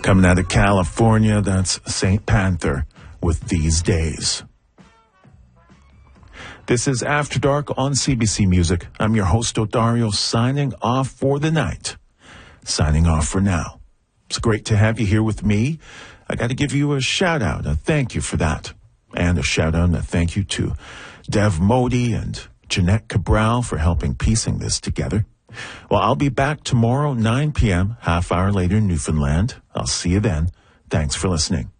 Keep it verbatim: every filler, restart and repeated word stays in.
Coming out of California, that's Saint Panther with These Days. This is After Dark on C B C Music. I'm your host, Odario, signing off for the night. Signing off for now. It's great to have you here with me. I got to give you a shout out, a thank you for that. And a shout out and a thank you to Dev Modi and Jeanette Cabral for helping piecing this together. Well, I'll be back tomorrow, nine p.m., half hour later in Newfoundland. I'll see you then. Thanks for listening.